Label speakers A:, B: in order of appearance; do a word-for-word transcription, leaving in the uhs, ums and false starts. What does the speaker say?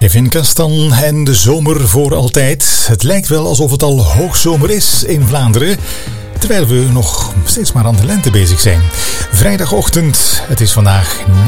A: Kevin Castan en de zomer voor altijd. Het lijkt wel alsof het al hoogzomer is in Vlaanderen, terwijl we nog steeds maar aan de lente bezig zijn. Vrijdagochtend, het is vandaag